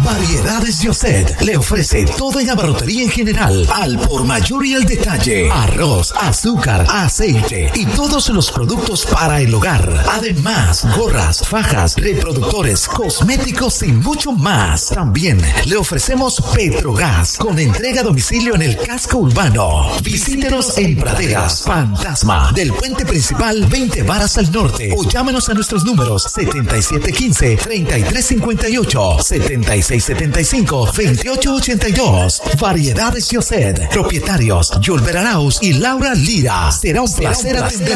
Variedades Yoset le ofrece todo en abarrotería en general, al por mayor y al detalle. Arroz, azúcar, aceite y todos los productos para el hogar. Además, gorras, fajas, reproductores, cosméticos y mucho más. También le ofrecemos Petrogas con entrega a domicilio en el casco urbano. Visítenos en Praderas, Fantasma, del puente principal 20 varas al norte, o llámenos a nuestros números 7715-3358, 7675-2882. Variedades Yoset, propietarios Yulber Arauz y Laura Lira. Será un placer atender.